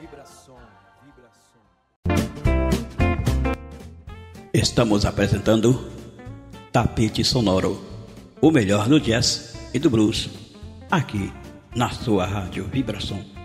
Estamos apresentando Tapete Sonoro, o melhor do jazz e do blues, aqui na sua Rádio Vibração.